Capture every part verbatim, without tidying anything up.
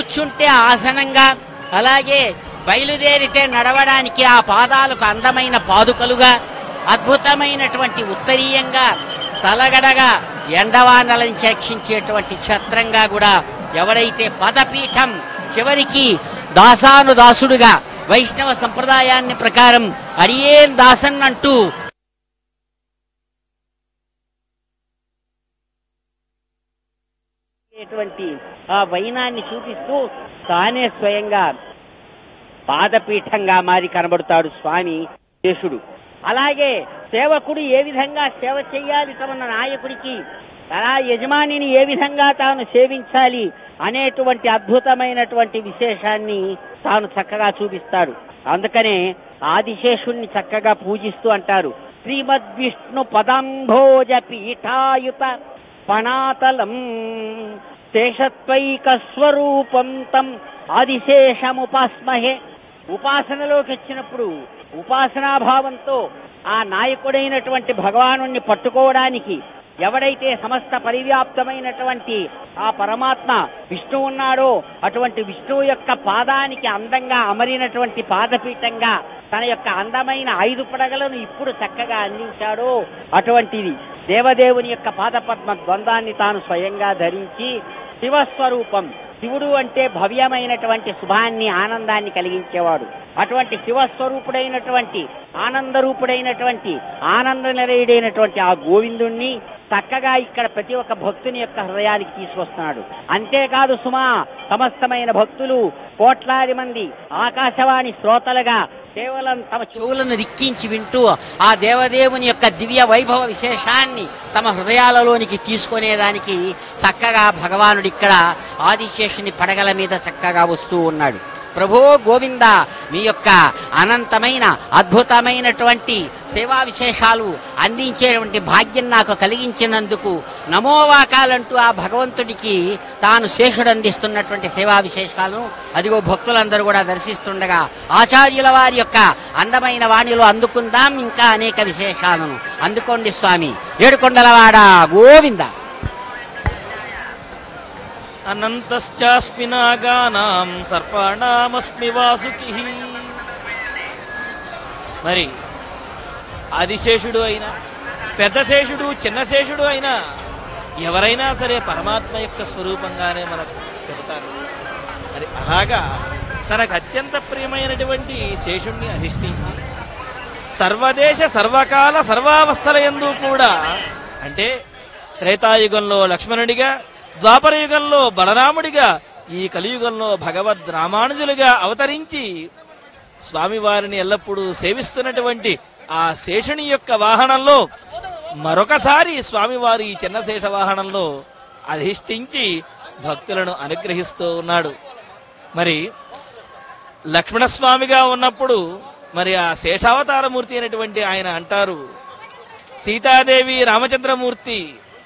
కూర్చుంటే ఆసనంగా, అలాగే బయలుదేరితే నడవడానికి ఆ పాదాలకు అందమైన పాదుకలుగా, అద్భుతమైనటువంటి ఉత్తరీయంగా, తలగడగా, ఎండవానలను రక్షించేటువంటి ఛత్రంగా కూడా ఎవరైతే పదపీఠం చివరికి దాసాను దాసుడుగా వైష్ణవ సంప్రదాయాన్ని ప్రకారం అడియేన్ దాసన్ అంటూ ఆ వైనాన్ని చూపిస్తూ తానే స్వయంగా పాదపీఠంగా మారి కనబడతాడు స్వామి శేషుడు. అలాగే సేవకుడు ఏ విధంగా సేవ చెయ్యాలి తమ నాయకుడికి, అలా యజమానిని ఏ విధంగా తాను సేవించాలి అనేటువంటి అద్భుతమైనటువంటి విశేషాన్ని తాను చక్కగా చూపిస్తాడు. అందుకనే ఆదిశేషుణ్ణి చక్కగా పూజిస్తూ అంటారు, శ్రీమద్ విష్ణు పదంభోజ పీఠాయుత పణాతలం శేషత్వైక స్వరూపం తం ఆదిశేషముపాస్మహే. ఉపాసనలోకి వచ్చినప్పుడు ఉపాసనాభావంతో ఆ నాయకుడైనటువంటి భగవానుణ్ణి పట్టుకోవడానికి ఎవడైతే సమస్త పరివ్యాప్తమైనటువంటి ఆ పరమాత్మ విష్ణువు ఉన్నాడో అటువంటి విష్ణువు యొక్క పాదానికి అందంగా అమరినటువంటి పాదపీఠంగా తన యొక్క అందమైన ఐదు పడగలను ఇప్పుడు చక్కగా అందించాడో అటువంటిది దేవదేవుని యొక్క పాదపద్మ ద్వంద్వాన్ని తాను స్వయంగా ధరించి శివస్వరూపం. శివుడు అంటే భవ్యమైనటువంటి శుభాన్ని, ఆనందాన్ని కలిగించేవాడు. అటువంటి శివస్వరూపుడైనటువంటి ఆనందరూపుడైనటువంటి ఆనంద నిలయుడైనటువంటి ఆ గోవిందుణ్ణి చక్కగా ఇక్కడ ప్రతి ఒక్క భక్తుని యొక్క హృదయానికి తీసుకొస్తున్నాడు. అంతేకాదు సుమా, సమస్తమైన భక్తులు కోట్లాది మంది ఆకాశవాణి శ్రోతలుగా కేవలం తమ చెవులను రిక్కించి వింటూ ఆ దేవదేవుని యొక్క దివ్య వైభవ విశేషాన్ని తమ హృదయాలలోనికి తీసుకునేదానికి చక్కగా భగవానుడు ఇక్కడ ఆదిశేషుని పడగల మీద చక్కగా వస్తూ ఉన్నాడు. ప్రభో గోవింద, మీ యొక్క అనంతమైన అద్భుతమైనటువంటి సేవా విశేషాలు అందించేటువంటి భాగ్యం నాకు కలిగించినందుకు నమోవాకాలంటూ ఆ భగవంతుడికి తాను శేషుడు అందిస్తున్నటువంటి సేవా విశేషాలను అదిగో భక్తులందరూ కూడా దర్శిస్తుండగా ఆచార్యుల వారి యొక్క అందమైన వాణిలో అందుకుందాం ఇంకా అనేక విశేషాలను. అందుకోండి స్వామి. ఏడుకొండలవాడ గోవింద. అనంతశ్చాస్మి నాగానాం సర్పాణామస్మి వాసుకిః. మరి ఆదిశేషుడు అయినా, పెద్ద శేషుడు, చిన్న శేషుడు అయినా ఎవరైనా సరే పరమాత్మ యొక్క స్వరూపంగానే మనకు చెబుతారు. మరి అలాగా తనకు అత్యంత ప్రియమైనటువంటి శేషుణ్ణి అధిష్ఠించి సర్వదేశ సర్వకాల సర్వావస్థల యందు కూడా, అంటే త్రేతాయుగంలో లక్ష్మణుడిగా, ద్వాపర యుగంలో బలరాముడిగా, ఈ కలియుగంలో భగవద్ రామానుజులుగా అవతరించి స్వామివారిని ఎల్లప్పుడూ సేవిస్తున్నటువంటి ఆ శేషుని యొక్క వాహనంలో మరొకసారి స్వామివారి ఈ చిన్న శేష వాహనంలో అధిష్ఠించి భక్తులను అనుగ్రహిస్తూ ఉన్నాడు. మరి లక్ష్మణస్వామిగా ఉన్నప్పుడు మరి ఆ శేషావతారమూర్తి అయినటువంటి ఆయన అంటారు, సీతాదేవి రామచంద్రమూర్తి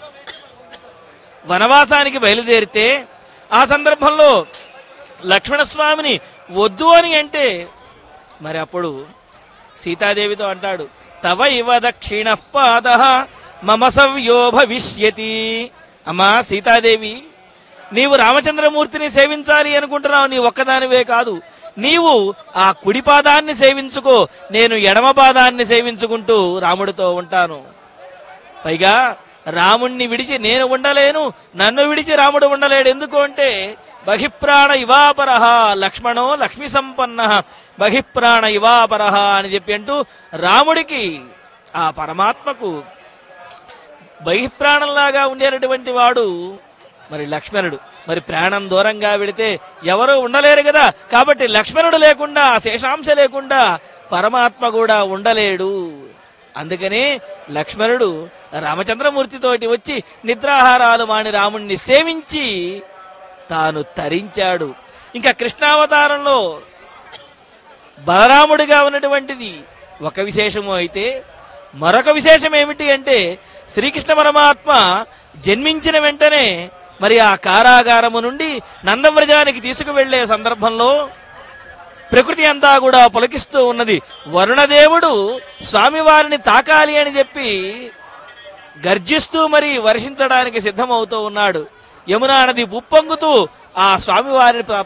వనవాసానికి బయలుదేరితే ఆ సందర్భంలో లక్ష్మణస్వామిని వద్దు అని అంటే మరి అప్పుడు సీతాదేవితో అంటాడు, తవ ఇవ దక్షిణ పాద మమ సవ్యో భవిష్యతి. అమ్మా సీతాదేవి, నీవు రామచంద్రమూర్తిని సేవించాలి అనుకుంటున్నావు, నీ ఒక్కదానివే కాదు, నీవు ఆ కుడి పాదాన్ని సేవించుకో, నేను ఎడమ పాదాన్ని సేవించుకుంటూ రాముడితో ఉంటాను. పైగా రాముణ్ణి విడిచి నేను ఉండలేను, నన్ను విడిచి రాముడు ఉండలేడు. ఎందుకు అంటే బహిప్రాణ ఇవాపరహ లక్ష్మణో లక్ష్మి సంపన్న బహిప్రాణ ఇవాపరహ అని చెప్పి అంటూ రాముడికి, ఆ పరమాత్మకు బహిప్రాణంలాగా ఉండేటటువంటి వాడు మరి లక్ష్మణుడు. మరి ప్రాణం దూరంగా వెళితే ఎవరూ ఉండలేరు కదా, కాబట్టి లక్ష్మణుడు లేకుండా, శేషాంశ లేకుండా పరమాత్మ కూడా ఉండలేడు. అందుకనే లక్ష్మణుడు రామచంద్రమూర్తితోటి వచ్చి నిద్రాహారాలు మాని రాముణ్ణి సేవించి తాను తరించాడు. ఇంకా కృష్ణావతారంలో బలరాముడిగా ఉన్నటువంటిది ఒక విశేషము అయితే, మరొక విశేషం ఏమిటి అంటే శ్రీకృష్ణ పరమాత్మ జన్మించిన వెంటనే మరి ఆ కారాగారము నుండి నందవ్రజానికి తీసుకువెళ్లే సందర్భంలో ప్రకృతి అంతా కూడా పులకిస్తూ ఉన్నది. వరుణదేవుడు స్వామివారిని తాకాలి అని చెప్పి గర్జిస్తూ మరి వర్షించడానికి సిద్ధమవుతూ ఉన్నాడు. యమునా నది ఉప్పొంగుతూ ఆ స్వామివారిని